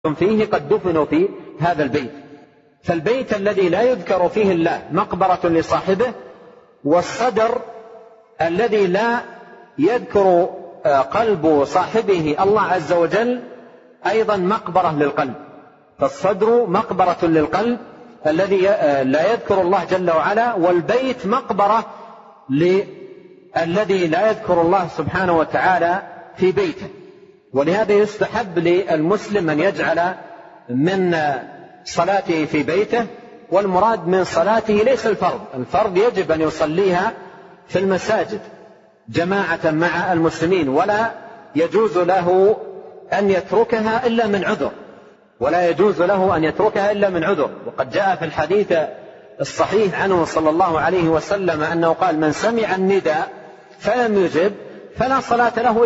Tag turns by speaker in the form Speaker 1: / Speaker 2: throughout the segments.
Speaker 1: فيه قد دفنوا في هذا البيت. فالبيت الذي لا يذكر فيه الله مقبرة لصاحبه، والصدر الذي لا يذكر قلب صاحبه الله عز وجل أيضا مقبرة للقلب. فالصدر مقبرة للقلب الذي لا يذكر الله جل وعلا، والبيت مقبرة للذي لا يذكر الله سبحانه وتعالى في بيته. ولهذا يستحب للمسلم أن يجعل من صلاته في بيته، والمراد من صلاته ليس الفرض يجب أن يصليها في المساجد جماعة مع المسلمين، ولا يجوز له أن يتركها إلا من عذر. وقد جاء في الحديث الصحيح عنه صلى الله عليه وسلم أنه قال: من سمع النداء فلم يجب فلا صلاة له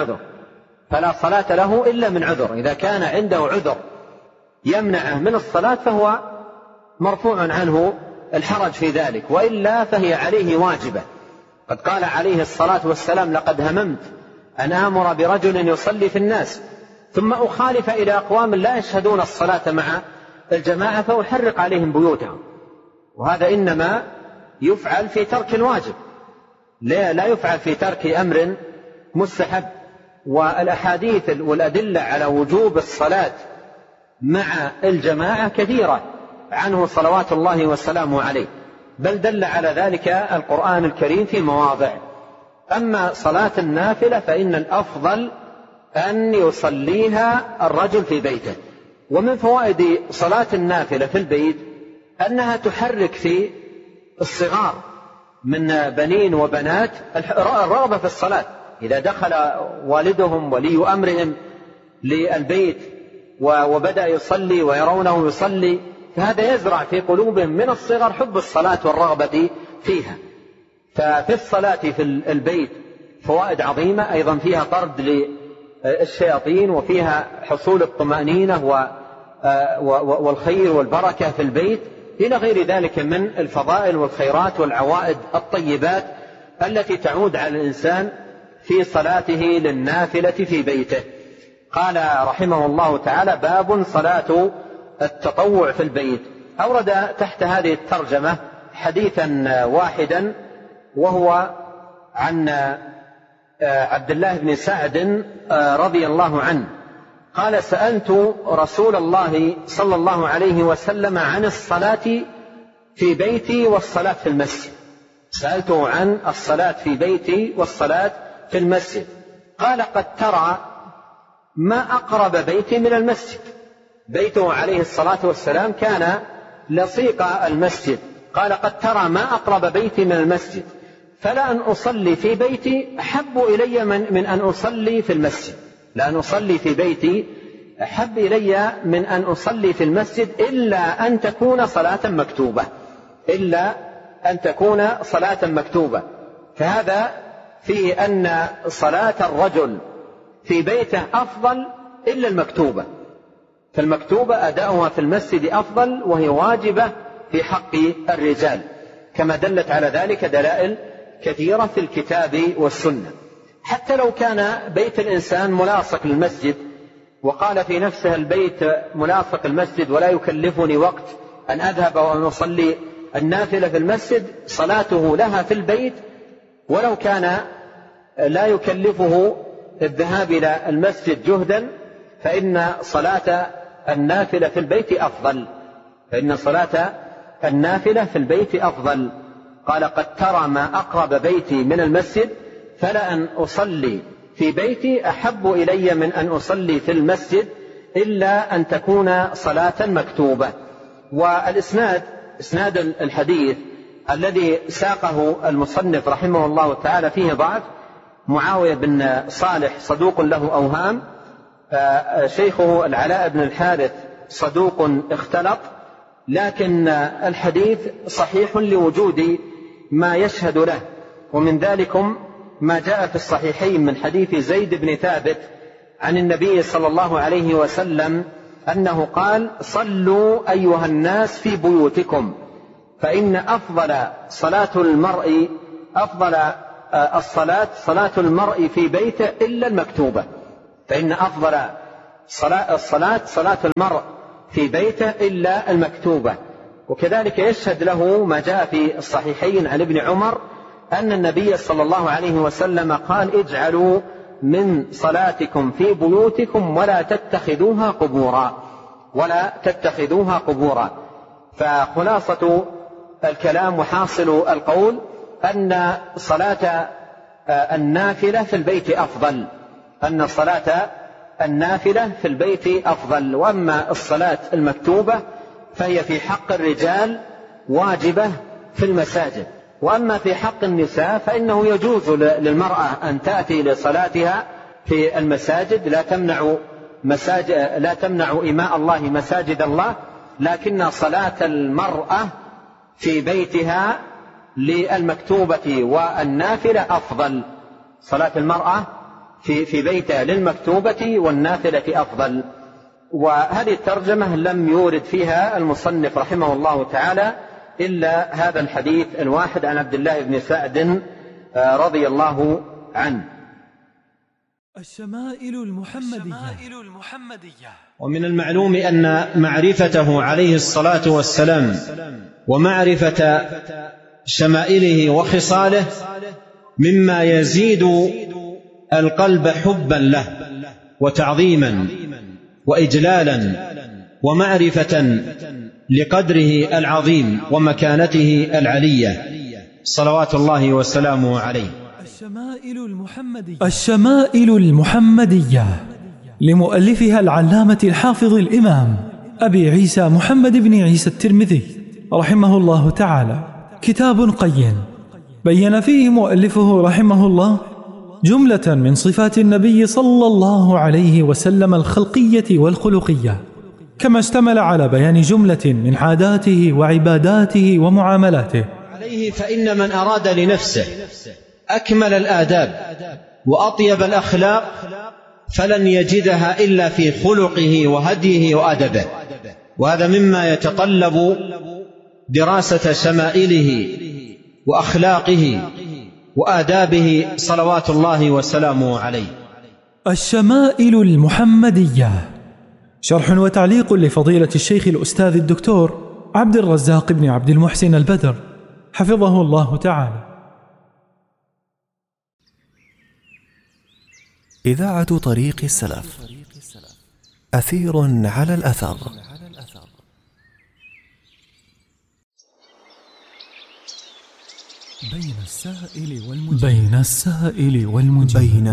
Speaker 1: إلا من عذر. إذا كان عنده عذر يمنعه من الصلاة فهو مرفوع عنه الحرج في ذلك، وإلا فهي عليه واجبة. قد قال عليه الصلاة والسلام: لقد هممت أن آمر برجل يصلي في الناس ثم أخالف إلى أقوام لا يشهدون الصلاة مع الجماعة فأحرق عليهم بيوتهم. وهذا إنما يفعل في ترك الواجب، لا يفعل في ترك أمر مستحب. والأحاديث والأدلة على وجوب الصلاة مع الجماعة كثيرة عنه صلوات الله وسلامه عليه، بل دل على ذلك القرآن الكريم في مواضع. أما صلاة النافلة فإن الأفضل أن يصليها الرجل في بيته. ومن فوائد صلاة النافلة في البيت أنها تحرك في الصغار من بنين وبنات الرغبة في الصلاة. إذا دخل والدهم ولي أمرهم للبيت وبدأ يصلي ويرونه يصلي، فهذا يزرع في قلوبهم من الصغر حب الصلاة والرغبة فيها. ففي الصلاة في البيت فوائد عظيمة، أيضا فيها طرد للشياطين، وفيها حصول الطمأنينة والخير والبركة في البيت، إلى غير ذلك من الفضائل والخيرات والعوائد الطيبات التي تعود على الإنسان في صلاته للنافلة في بيته. قال رحمه الله تعالى: باب صلاة التطوع في البيت. أورد تحت هذه الترجمة حديثا واحدا، وهو عن عبد الله بن سعد رضي الله عنه قال: سألت رسول الله صلى الله عليه وسلم عن الصلاة في بيتي والصلاة في المسجد. سألته عن الصلاة في بيتي والصلاة في المسجد. قال: قد ترى ما أقرب بيتي من المسجد. بيته عليه الصلاة والسلام كان لصيق المسجد. قال: قد ترى ما أقرب بيتي من المسجد، فلا أن أصلي في بيتي أحب إلي من أن أصلي في المسجد. لأن أصلي في بيتي أحب إلي من أن أصلي في المسجد، إلا أن تكون صلاة مكتوبة. فهذا فيه أن صلاة الرجل في بيته أفضل إلا المكتوبة. فالمكتوبة أداؤها في المسجد أفضل، وهي واجبة في حق الرجال، كما دلت على ذلك دلائل كثيرة في الكتاب والسنة. حتى لو كان بيت الإنسان ملاصق للمسجد، وقال في نفسه: البيت ملاصق المسجد ولا يكلفني وقت أن أذهب وأن أصلي النافلة في المسجد، صلاته لها في البيت، ولو كان لا يكلفه الذهاب إلى المسجد جهدا، فإن صلاة النافلة في البيت أفضل. قال: قد ترى ما أقرب بيتي من المسجد، فلا أن أصلي في بيتي أحب إلي من أن أصلي في المسجد، إلا أن تكون صلاة مكتوبة. إسناد الحديث الذي ساقه المصنف رحمه الله تعالى فيه ضعف. معاوية بن صالح صدوق له أوهام، شيخه العلاء بن الحارث صدوق اختلط، لكن الحديث صحيح لوجود ما يشهد له. ومن ذلكم ما جاء في الصحيحين من حديث زيد بن ثابت عن النبي صلى الله عليه وسلم أنه قال: صلوا أيها الناس في بيوتكم، فإن أفضل الصلاة صلاة المرء في بيته إلا المكتوبة. فإن أفضل صلاة المرء في بيته إلا المكتوبة. وكذلك يشهد له ما جاء في الصحيحين عن ابن عمر أن النبي صلى الله عليه وسلم قال: اجعلوا من صلاتكم في بيوتكم ولا تتخذوها قبورا. فخلاصة الكلام وحاصل القول أن صلاة النافلة في البيت أفضل، وأما الصلاة المكتوبة فهي في حق الرجال واجبة في المساجد، وأما في حق النساء فإنه يجوز للمرأة أن تأتي لصلاتها في المساجد، لا تمنع إماء الله مساجد الله، لكن صلاة المرأة في بيتها للمكتوبة والنافلة أفضل. صلاة المرأة في بيتها للمكتوبة والنافلة أفضل. وهذه الترجمة لم يورد فيها المصنف رحمه الله تعالى إلا هذا الحديث الواحد عن عبد الله بن سعد رضي الله عنه.
Speaker 2: الشمائل المحمدية.
Speaker 3: ومن المعلوم أن معرفته عليه الصلاة والسلام ومعرفة شمائله وخصاله مما يزيد القلب حبا له وتعظيما وإجلالا ومعرفة لقدره العظيم ومكانته العلية صلوات الله وسلامه عليه.
Speaker 2: الشمائل المحمدية لمؤلفها العلامة الحافظ الإمام أبي عيسى محمد بن عيسى الترمذي رحمه الله تعالى، كتاب قيم بين فيه مؤلفه رحمه الله جملة من صفات النبي صلى الله عليه وسلم الخلقية والخلقية، كما اشتمل على بيان جملة من عاداته وعباداته ومعاملاته
Speaker 3: عليه. فإن من أراد لنفسه أكمل الآداب وأطيب الأخلاق فلن يجدها إلا في خلقه وهديه وأدبه، وهذا مما يتطلب دراسة شمائله وأخلاقه وآدابه صلوات الله وسلامه عليه.
Speaker 2: الشمائل المحمدية، شرح وتعليق لفضيلة الشيخ الأستاذ الدكتور عبد الرزاق بن عبد المحسن البدر حفظه الله تعالى.
Speaker 4: إذاعة طريق السلف، أثير على الأثر.
Speaker 2: بين السائل والمجيب